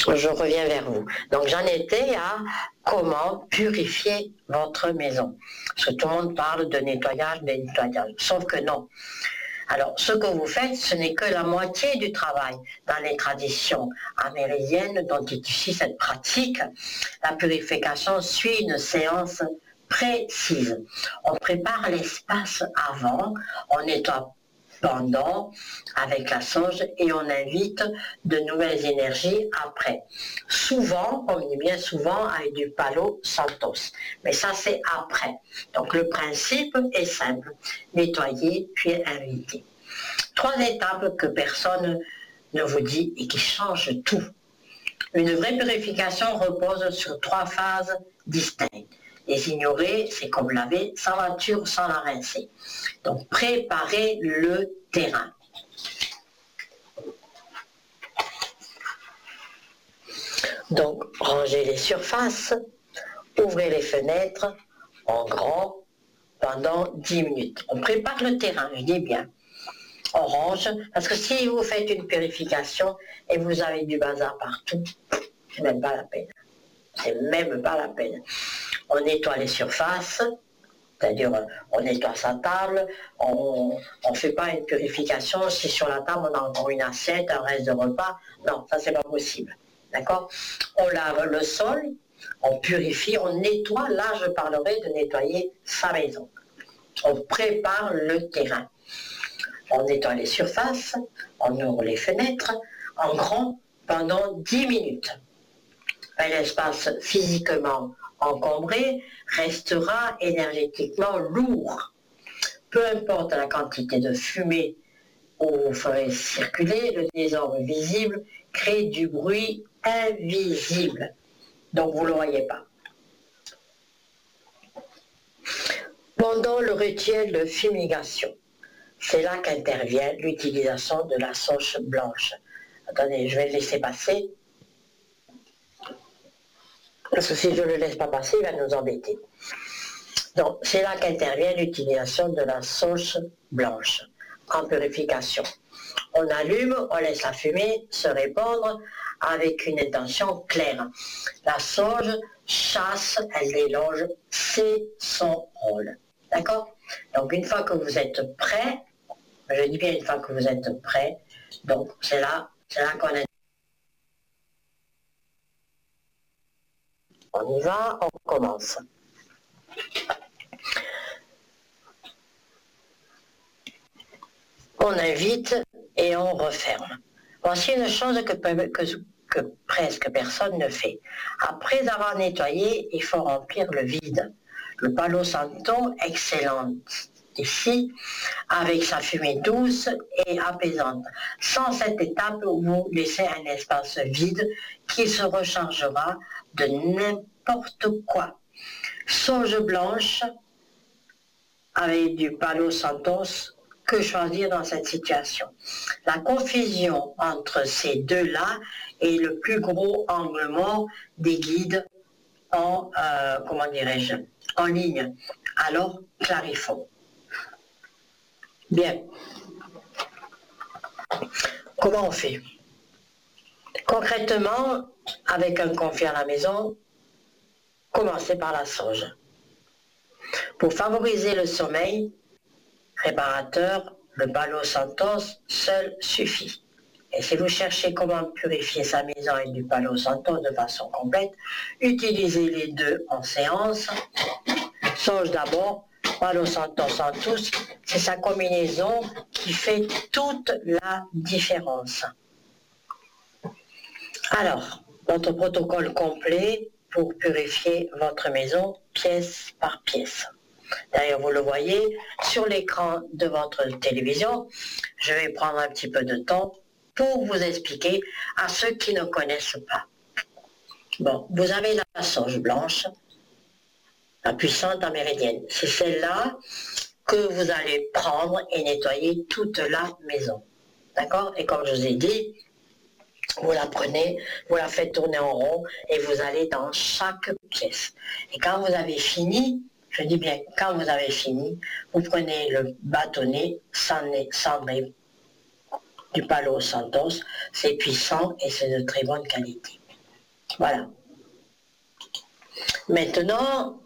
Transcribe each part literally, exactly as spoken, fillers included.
je reviens vers vous. Donc j'en étais à comment purifier votre maison. Parce que tout le monde parle de nettoyage, de nettoyage. Sauf que non. Alors, ce que vous faites, ce n'est que la moitié du travail. Dans les traditions amérindiennes dont est issue cette pratique, la purification suit une séance précise. On prépare l'espace avant, on nettoie pendant avec la sauge et on invite de nouvelles énergies après. Souvent, on dit bien souvent avec du Palo Santos, mais ça c'est après. Donc le principe est simple, nettoyer puis inviter. Trois étapes que personne ne vous dit et qui changent tout. Une vraie purification repose sur trois phases distinctes. Les ignorer, c'est comme laver sa voiture sans la rincer. Donc, préparer le terrain. Donc, ranger les surfaces, ouvrez les fenêtres en grand pendant dix minutes. On prépare le terrain, je dis bien. On range, parce que si vous faites une purification et vous avez du bazar partout, c'est même pas la peine. C'est même pas la peine. On nettoie les surfaces, c'est-à-dire on nettoie sa table, on ne fait pas une purification si sur la table on a encore une assiette, un reste de repas. Non, ça c'est pas possible. D'accord? On lave le sol, on purifie, on nettoie. Là, je parlerai de nettoyer sa maison. On prépare le terrain. On nettoie les surfaces, on ouvre les fenêtres en grand pendant dix minutes. Un espace physiquement encombré restera énergétiquement lourd. Peu importe la quantité de fumée où vous ferez circuler, le désordre visible crée du bruit invisible. Donc vous ne le voyez pas. Pendant le rituel de fumigation, c'est là qu'intervient l'utilisation de la sauge blanche. Attendez, je vais le laisser passer. Parce que si je ne le laisse pas passer, il va nous embêter. Donc, c'est là qu'intervient l'utilisation de la sauge blanche en purification. On allume, on laisse la fumée se répandre avec une intention claire. La sauge chasse, elle déloge, c'est son rôle. D'accord? Donc, une fois que vous êtes prêt, je dis bien une fois que vous êtes prêt, donc c'est là, c'est là qu'on a. On y va, on commence. On invite et on referme. Voici une chose que, que, que presque personne ne fait. Après avoir nettoyé, il faut remplir le vide. Le Palo Santo, excellent ici, avec sa fumée douce et apaisante. Sans cette étape, vous laissez un espace vide qui se rechargera de n'importe quoi. Sauge blanche avec du Palo Santos, que choisir dans cette situation? La confusion entre ces deux-là est le plus gros angle mort des guides en, euh, comment dirais-je, en ligne. Alors, clarifions. Bien. Comment on fait? Concrètement, avec un confit à la maison, commencez par la sauge. Pour favoriser le sommeil réparateur, le Palo Santos seul suffit. Et si vous cherchez comment purifier sa maison avec du Palo Santos de façon complète, utilisez les deux en séance. Sauge d'abord, Palo Santos en tous, c'est sa combinaison qui fait toute la différence. Alors, votre protocole complet pour purifier votre maison pièce par pièce. D'ailleurs, vous le voyez sur l'écran de votre télévision. Je vais prendre un petit peu de temps pour vous expliquer à ceux qui ne connaissent pas. Bon, vous avez la sauge blanche, la puissante amérindienne. C'est celle-là que vous allez prendre et nettoyer toute la maison. D'accord? Et comme je vous ai dit, vous la prenez, vous la faites tourner en rond et vous allez dans chaque pièce. Et quand vous avez fini, je dis bien, quand vous avez fini, vous prenez le bâtonnet cendré du Palo Santos, c'est puissant et c'est de très bonne qualité. Voilà. Maintenant,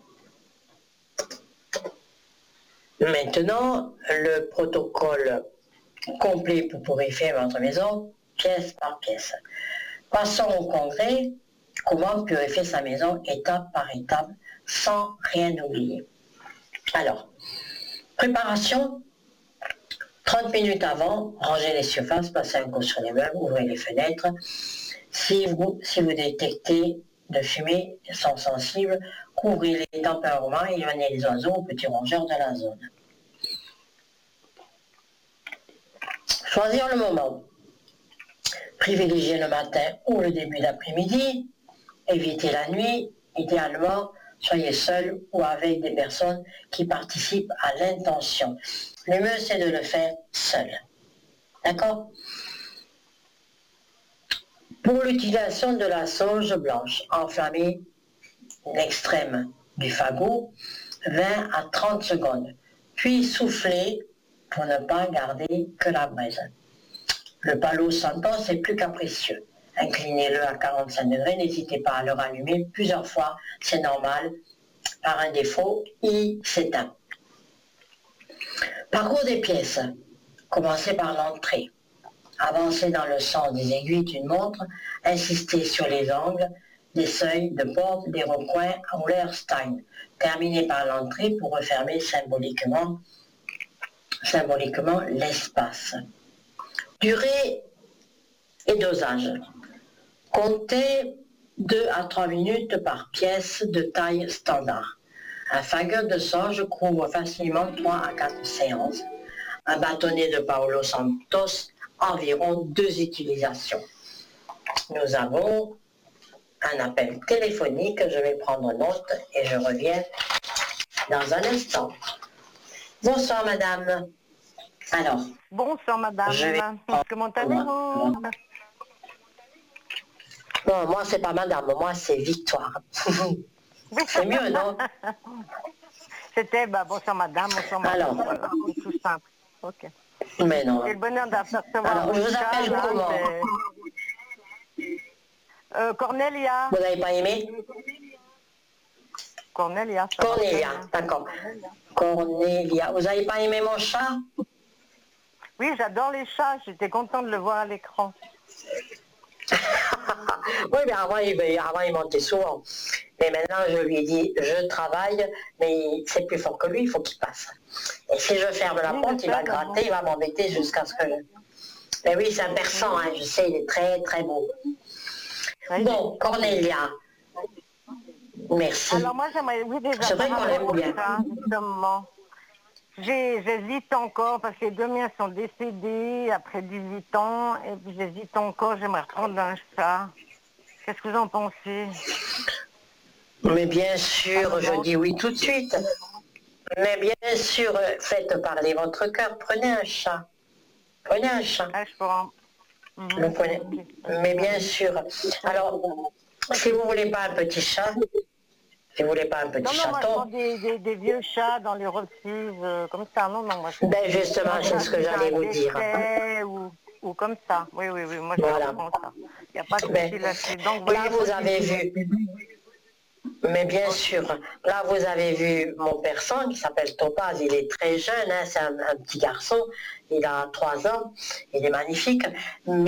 maintenant, le protocole complet pour purifier votre maison, pièce par pièce. Passons au concret, comment purifier sa maison étape par étape sans rien oublier. Alors, préparation, trente minutes avant, rangez les surfaces, passez un coup sur les meubles, ouvrez les fenêtres. Si vous, si vous détectez de fumée sont sensibles, couvrez les tempéraments et éloignez les oiseaux aux petits rongeurs de la zone. Choisir le moment. Privilégiez le matin ou le début d'après-midi. Évitez la nuit. Idéalement, soyez seul ou avec des personnes qui participent à l'intention. Le mieux, c'est de le faire seul. D'accord? Pour l'utilisation de la sauge blanche, enflammez l'extrême du fagot vingt à trente secondes, puis soufflez pour ne pas garder que la braise. Le Palo Santo, c'est plus capricieux. Inclinez-le à quarante-cinq degrés, n'hésitez pas à le rallumer plusieurs fois, c'est normal. Par un défaut, il s'éteint. Parcours des pièces. Commencez par l'entrée. Avancez dans le sens des aiguilles d'une montre, insistez sur les angles, des seuils de porte, des recoins ou l'air Stein. Terminez par l'entrée pour refermer symboliquement, symboliquement l'espace. Durée et dosage. Comptez deux à trois minutes par pièce de taille standard. Un fagot de sauge couvre facilement trois à quatre séances. Un bâtonnet de Palo Santo, environ deux utilisations. Nous avons un appel téléphonique, je vais prendre note et je reviens dans un instant. Bonsoir madame. Alors. Bonsoir madame. Je vais... Comment allez-vous? Non, moi c'est pas madame, moi c'est Victoire. C'est mieux, non? C'était bah, bonsoir madame, bonsoir madame. Alors. Voilà, c'est tout simple. Ok. Mais non. C'est le bonheur d'apercevoir. Alors, je vous appelle là, comment? Euh, Cornelia. Vous n'avez pas aimé? Cornelia. Cornelia, d'accord. Cornelia. Vous n'avez pas aimé mon chat? Oui, j'adore les chats. J'étais contente de le voir à l'écran. Oui, mais avant il, avant, il montait souvent. Mais maintenant, je lui ai dit, je travaille, mais c'est plus fort que lui, il faut qu'il passe. Et si je ferme la Oui, porte, il va gratter, il va m'embêter jusqu'à ce que... Mais oui, c'est un persan, hein, je sais, il est très, très beau. Oui, bon, Cornelia. Merci. Alors moi, j'aimerais... Oui, déjà, c'est vrai qu'on l'aime bien. Ça, justement. J'hésite encore parce que les deux miens sont décédés après dix-huit ans et puis j'hésite encore, j'aimerais reprendre un chat. Qu'est-ce que vous en pensez? Mais bien sûr, ah, je dis oui tout de suite. Mais bien sûr, faites parler votre cœur, prenez un chat. Prenez un chat. Ah, je prends. Mm-hmm. Le prenez. Mais bien sûr. Alors, si vous ne voulez pas un petit chat, si vous voulez pas un petit non, non, chaton... moi, je prends des, des, des vieux chats dans les refuges, euh, comme ça. Non, non, moi, je... Ben justement, c'est ce que j'allais vous dire. Ou, ou comme ça. Oui, oui, oui, moi, je voilà. prends ça. Il n'y a pas de ben, souci là-dessus. Donc, là, vous avez vu... Mais bien sûr, là vous avez vu mon persan qui s'appelle Topaz, il est très jeune, hein, c'est un, un petit garçon, il a trois ans, il est magnifique. Mais